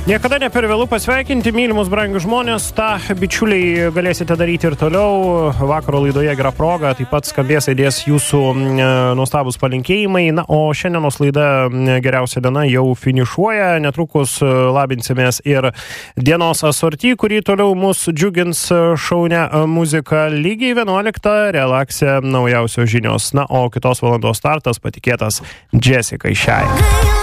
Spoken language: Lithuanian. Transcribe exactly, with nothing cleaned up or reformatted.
Niekada ne per vėlų pasveikinti mylimus brangius žmonės, tą bičiuliai galėsite daryti ir toliau. Vakaro laidoje gera proga, taip pat skambės aidės jūsų nuostabus palinkėjimai. Na, o šiandienos laida Geriausia diena jau finišuoja, netrukus labinsimės ir dienos asorty, kurį toliau mus džiugins šaunia muzika. Lygiai vienuoliktą relaksė naujausios žinios. Na, o kitos valandos startas patikėtas Jessica Šiai.